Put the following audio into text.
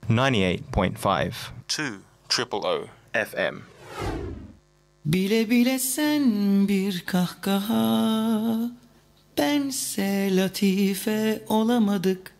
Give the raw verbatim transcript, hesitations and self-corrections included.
ninety-eight point five. two triple O F M. Bile bile sen bir kahkaha, bense latife olamadık.